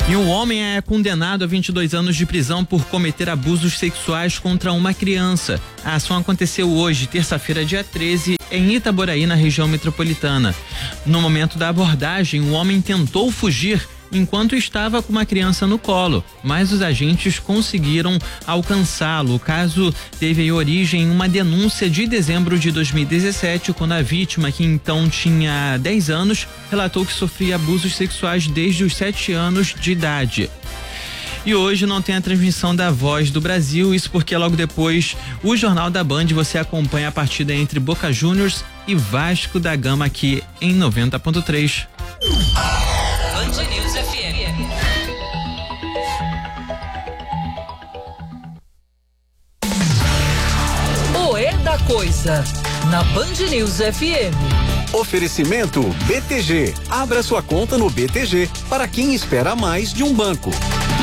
E um homem é condenado a 22 anos de prisão por cometer abusos sexuais contra uma criança. A ação aconteceu hoje, terça-feira, dia 13, em Itaboraí, na região metropolitana. No momento da abordagem, o homem tentou fugir enquanto estava com uma criança no colo, mas os agentes conseguiram alcançá-lo. O caso teve origem em uma denúncia de dezembro de 2017, quando a vítima, que então tinha 10 anos, relatou que sofria abusos sexuais desde os 7 anos de idade. E hoje não tem a transmissão da Voz do Brasil, isso porque logo depois o Jornal da Band você acompanha a partida entre Boca Juniors e Vasco da Gama aqui em 90.3. Band News FM. O É da Coisa, na Band News FM. Oferecimento BTG. Abra sua conta no BTG para quem espera mais de um banco.